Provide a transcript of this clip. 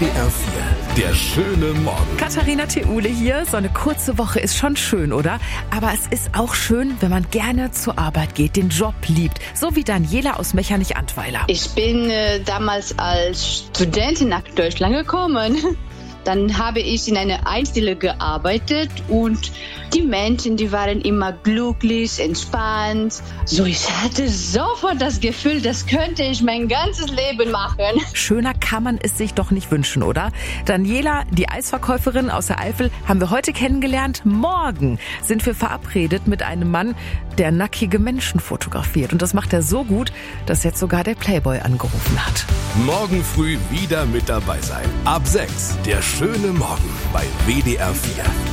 WDR 4, der schöne Morgen. Katharina Theule hier. So eine kurze Woche ist schon schön, oder? Aber es ist auch schön, wenn man gerne zur Arbeit geht, den Job liebt. So wie Daniela aus Mechernich-Antweiler. Ich bin damals als Studentin nach Deutschland gekommen. Dann habe ich in einer Einstelle gearbeitet und die Menschen, die waren immer glücklich, entspannt. So, ich hatte sofort das Gefühl, das könnte ich mein ganzes Leben machen. Schöner kann man es sich doch nicht wünschen, oder? Daniela, die Eisverkäuferin aus der Eifel, haben wir heute kennengelernt. Morgen sind wir verabredet mit einem Mann, der nackige Menschen fotografiert. Und das macht er so gut, dass jetzt sogar der Playboy angerufen hat. Morgen früh wieder mit dabei sein. Ab 6, der schöne Morgen bei WDR 4.